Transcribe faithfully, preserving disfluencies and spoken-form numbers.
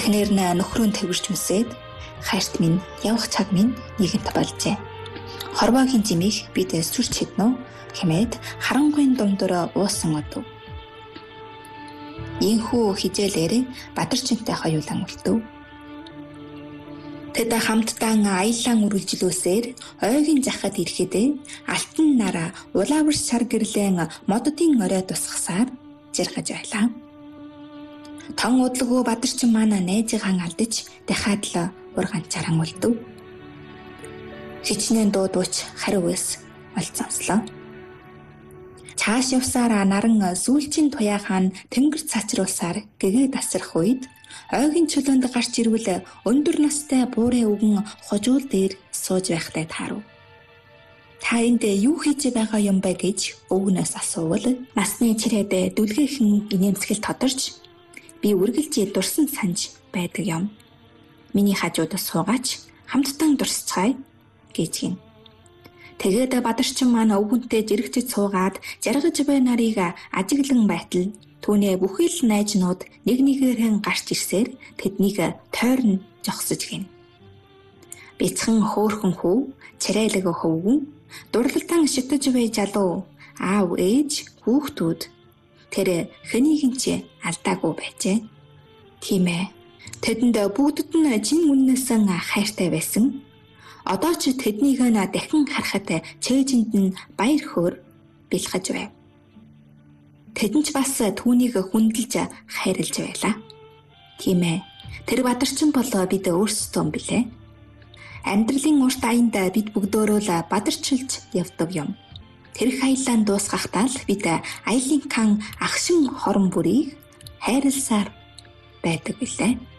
Эхнэр нь нөхрөө тэрвэрч мүсээд хайрт минь явах цаг минь нэгэнт болжээ. Хорвоогийн жимийг бид сүрч хіднэ хэмээд харангуйн дундуур уусан одов. Ийхүү хижээлээр Бадарчинтай хоёулан үлдэв. Тэд хамтдаа аяллаан үргэлжлүүлсээр ойгийн захад ирэхэд алтан нараа улаавар сар гэрлэн моддын орой тусгасаар жаргаж байлаа. Тон удлгүй Бадарчин маань найзыгаан алдаж дахиад л урганчааран үлдэв. Хичнээн дуудууч хариуэс олцсонслоо. Цааш явсаар наран сүүлчийн туяахан тэнгэр цацруулсаар гэгээ тасрах үед ойгийн чөлөөнд гарч ирвэл өндөр настай буурын өвгөн хожуул дээр сууж байхтай таарав. Та энд юу хийж байгаа юм бэ гэж өвгнөөс асуувал насны чирээд дүлгээхэн инээмсгэл тодорч би үргэлж дурсан санж байдаг юм. Миний хажууд суугаач хамтдаа дурсцгаая гэж гин. Тэгээд Бадарчин маань өвгөнтэй жирэгчж суугаад жаргаж буй нарыг ажиглан байтал түүний бүхий л найзнууд нэг нэгээрэн гарч ирсээр тэднийг тойрон жогсож гин. Бяцхан хөөхөн хүү, царайлаг хөвгөн, дурлалтан шитэж буй залуу, аав ээж, хүүхдүүд тэр хэнийгэн ч алдаагүй байжээ. Тийм ээ. Тэдэнд бүгдд нь жин үннээсэн хайртай байсан. Одоо ч тэднийг нь дахин харахад чэйжинд нь баяр хөөр бэлхэж байв. Тэдэн ч бас түүнийг хүндэлж хайрлаж байлаа. Тийм ээ. Тэр Бадарчин бол бид өөрсдөө билээ. Амьдралын урт аянд бид бүгдөөрөө л бадарчилж явдаг юм. Тэр хаялаан дуусгахтаа л бид аялын кан агшин хорон бүрийг хайрласаар байдаг билээ.